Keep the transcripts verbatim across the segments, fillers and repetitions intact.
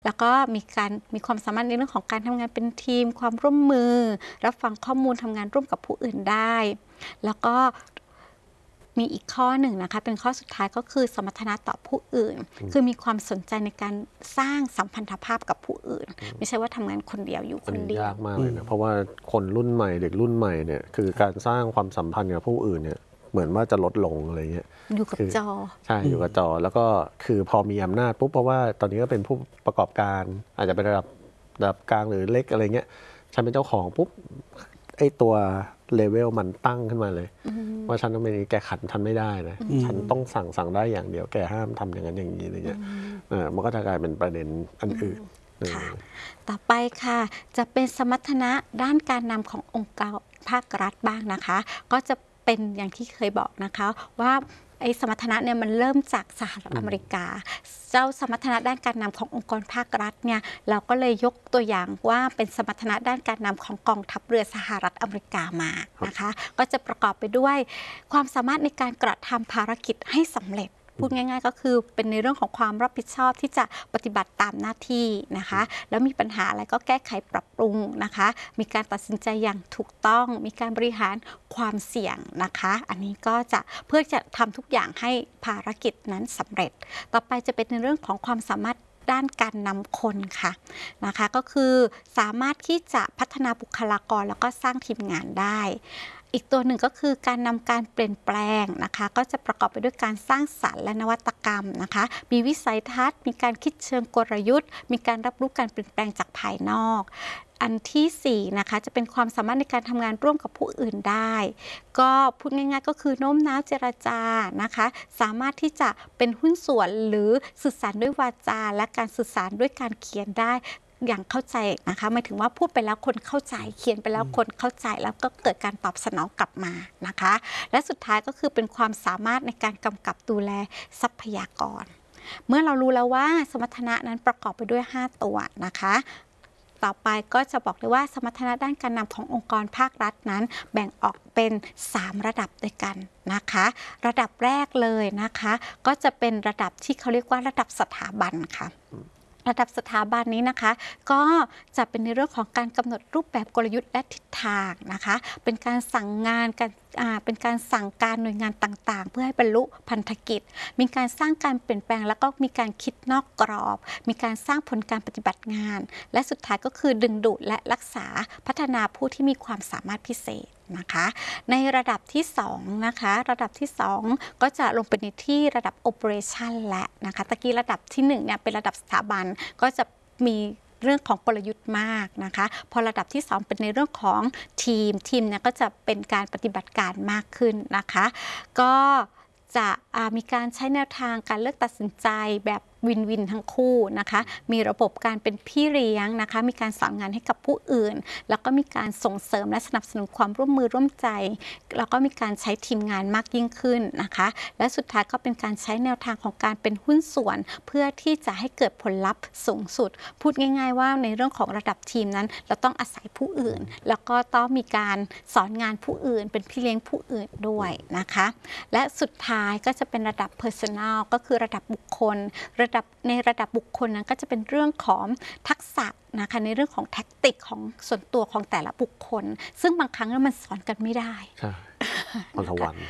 แล้วก็มีการมีความสามารถในเรื่องของการทำงานเป็นทีมความร่วมมือรับฟังข้อมูลทำงานร่วมกับผู้อื่นได้แล้วก็มีอีกข้อหนึ่งนะคะเป็นข้อสุดท้ายก็คือสมรรถนะต่อผู้อื่นคือมีความสนใจในการสร้างสัมพันธภาพกับผู้อื่นไม่ใช่ว่าทำงานคนเดียวอยู่คนเดียวยากมากเลยนะเพราะว่าคนรุ่นใหม่เด็กรุ่นใหม่เนี่ยคือการสร้างความสัมพันธ์กับผู้อื่นเนี่ยเหมือนว่าจะลดลงอะไรเงี้ยอยู่กับจอใช่อยู่กับจอแล้วก็คือพอมีอำนาจปุ๊บเพราะว่าตอนนี้ก็เป็นผู้ประกอบการอาจจะเป็นระดับระดับกลางหรือเล็กอะไรเงี้ยฉันเป็นเจ้าของปุ๊บไอ้ตัวเลเวลมันตั้งขึ้นมาเลยว่าฉันต้องเป็นแกขันฉันไม่ได้นะฉันต้องสั่งสั่งได้อย่างเดียวแกห้ามทำอย่างนั้นอย่างนี้อะไรเงี้ยมันก็จะกลายเป็นประเด็นอันอื่นต่อไปค่ะจะเป็นสมรรถนะด้านการนำขององค์กรภาครัฐบ้างนะคะก็จะเป็นอย่างที่เคยบอกนะคะว่าไอ้สมรรถนะเนี่ยมันเริ่มจากสหรัฐอเมริกาเจ้าสมรรถนะด้านการนำขององค์กรภาครัฐเนี่ยเราก็เลยยกตัวอย่างว่าเป็นสมรรถนะด้านการนำของกองทัพเรือสหรัฐอเมริกามานะคะก็จะประกอบไปด้วยความสามารถในการกระทำภารกิจให้สำเร็จพูดง่ายๆก็คือเป็นในเรื่องของความรับผิดชอบที่จะปฏิบัติตามหน้าที่นะคะแล้วมีปัญหาอะไรก็แก้ไขปรับปรุงนะคะมีการตัดสินใจอย่างถูกต้องมีการบริหารความเสี่ยงนะคะอันนี้ก็จะเพื่อจะทำทุกอย่างให้ภารกิจนั้นสำเร็จต่อไปจะเป็นในเรื่องของความสามารถด้านการนำคนค่ะนะคะก็คือสามารถที่จะพัฒนาบุคลากรแล้วก็สร้างทีมงานได้อีกตัวหนึ่งก็คือการนำการเปลี่ยนแปลงนะคะก็จะประกอบไปด้วยการสร้างสรรค์และนวัตกรรมนะคะมีวิสัยทัศน์มีการคิดเชิงกลยุทธ์มีการรับรู้การเปลี่ยนแปลงจากภายนอกอันที่สี่นะคะจะเป็นความสามารถในการทำงานร่วมกับผู้อื่นได้ก็พูดง่ายๆก็คือโน้มน้าวเจรจานะคะสามารถที่จะเป็นหุ้นส่วนหรือสื่อสารด้วยวาจาและการสื่อสารด้วยการเขียนได้อย่างเข้าใจนะคะหมายถึงว่าพูดไปแล้วคนเข้าใจเขียนไปแล้วคนเข้าใจแล้วก็เกิดการตอบสนองกลับมานะคะและสุดท้ายก็คือเป็นความสามารถในการกำกับดูแลทรัพยากรเมื่อเรารู้แล้วว่าสมรรถนะนั้นประกอบไปด้วยห้าตัวนะคะต่อไปก็จะบอกเลยว่าสมรรถนะด้านการนำขององค์กรภาครัฐนั้นแบ่งออกเป็นสามระดับด้วยกันนะคะระดับแรกเลยนะคะก็จะเป็นระดับที่เขาเรียกว่าระดับสถาบันค่ะระดับสถาบันนี้นะคะก็จะเป็นในเรื่องของการกำหนดรูปแบบกลยุทธ์และทิศทางนะคะเป็นการสั่งงานการเป็นการสั่งการหน่วยงานต่างๆเพื่อให้บรรลุพันธกิจมีการสร้างการเปลี่ยนแปลงแล้วก็มีการคิดนอกกรอบมีการสร้างผลการปฏิบัติงานและสุดท้ายก็คือดึงดูดและรักษาพัฒนาผู้ที่มีความสามารถพิเศษนะคะในระดับที่สองนะคะระดับที่สองก็จะลงไปในที่ระดับ operation และนะคะตะกี้ระดับที่หนึ่งเนี่ยเป็นระดับสถาบันก็จะมีเรื่องของกลยุทธ์มากนะคะพอระดับที่สองเป็นในเรื่องของทีมทีมเนี่ยก็จะเป็นการปฏิบัติการมากขึ้นนะคะก็จะมีการใช้แนวทางการเลือกตัดสินใจแบบวินวินทั้งคู่นะคะมีระบบการเป็นพี่เลี้ยงนะคะมีการสอนงานให้กับผู้อื่นแล้วก็มีการส่งเสริมและสนับสนุนความร่วมมือร่วมใจแล้วก็มีการใช้ทีมงานมากยิ่งขึ้นนะคะและสุดท้ายก็เป็นการใช้แนวทางของการเป็นหุ้นส่วนเพื่อที่จะให้เกิดผลลัพธ์สูงสุดพูดง่ายๆว่าในเรื่องของระดับทีมนั้นเราต้องอาศัยผู้อื่นแล้วก็ต้องมีการสอนงานผู้อื่นเป็นพี่เลี้ยงผู้อื่นด้วยนะคะและสุดท้ายก็จะเป็นระดับ personal ก็คือระดับบุคคลระดับในระดับบุคคลนั้นก็จะเป็นเรื่องของทักษะนะคะในเรื่องของแท็กติกของส่วนตัวของแต่ละบุคคลซึ่งบางครั้งมันสอนกันไม่ได้ใช่วันละวัน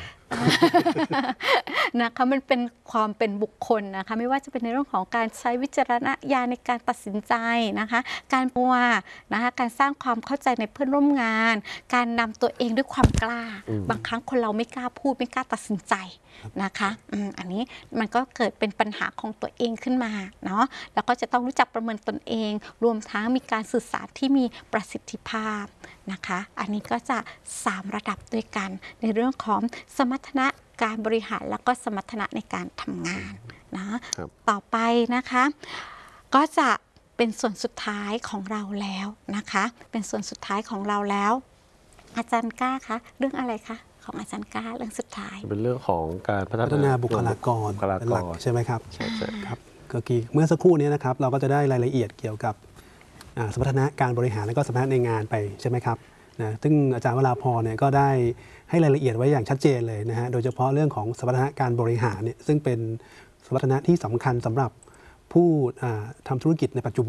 นะคะมันเป็นความเป็นบุคคลนะคะไม่ว่าจะเป็นในเรื่องของการใช้วิจารณญาณในการตัดสินใจนะคะการมัวนะคะการสร้างความเข้าใจในเพื่อนร่วมงานการนำตัวเองด้วยความกล้าบางครั้งคนเราไม่กล้าพูดไม่กล้าตัดสินใจนะคะอันนี้มันก็เกิดเป็นปัญหาของตัวเองขึ้นมาเนาะแล้วก็จะต้องรู้จักประเมินตนเองรวมทั้งมีการสื่อสารที่มีประสิทธิภาพนะคะอันนี้ก็จะสามระดับด้วยกันในเรื่องของสมรรถนะการบริหารแล้วก็สมรรถนะในการทำงานนะต่อไปนะคะก็จะเป็นส่วนสุดท้ายของเราแล้วนะคะเป็นส่วนสุดท้ายของเราแล้วอาจารย์กล้าคะเรื่องอะไรคะของอาจารย์กล้าเรื่องสุดท้ายเป็นเรื่องของการพัฒนาบุคลากรเป็นหลักใช่ไหมครับใช่ครับก็คือเมื่อสักครู่นี้นะครับเราก็จะได้รายละเอียดเกี่ยวกับสมรรถนะการบริหารและก็สมรรถนะในงานไปใช่ไหมครับนะซึ่งอาจารย์วราพรเนี่ยก็ได้ให้รายละเอียดไว้อย่างชัดเจนเลยนะฮะโดยเฉพาะเรื่องของสมรรถนะการบริหารเนี่ยซึ่งเป็นสมรรถนะที่สำคัญสำหรับผู้ทำธุรกิจในปัจจุบัน